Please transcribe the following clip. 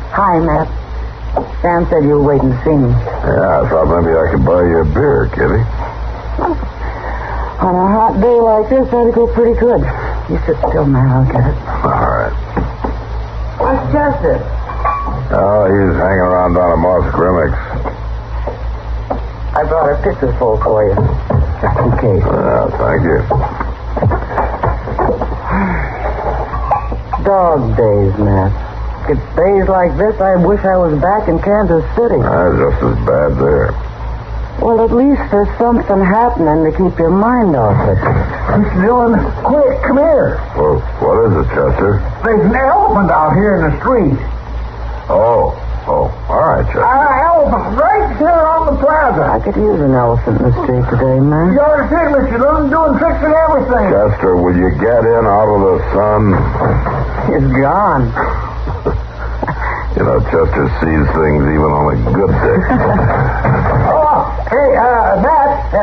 Hi, Matt. Sam said you were waiting to see me. Yeah, I thought maybe I could buy you a beer, Kitty. On a hot day like this, that'd go pretty good. You sit still, Matt. I'll get it. All right. Where's Chester? Oh, he's hanging around down at Moss Grimmick's. I brought a pitcher full for you. Just in case. Thank you. Dog days, Matt. It's days like this I wish I was back in Kansas City. Just as bad there. Well, at least there's something happening to keep your mind off it. Mr. Dillon, quick, come here. Well, what is it, Chester? There's an elephant out here in the street. Oh, all right, Chester. Elephant right here on the plaza. I could use an elephant in the street today, man. You ought to see Mr. Dillon doing tricks and everything. Chester, will you get in out of the sun? It's gone. You know, Chester sees things even on a good day.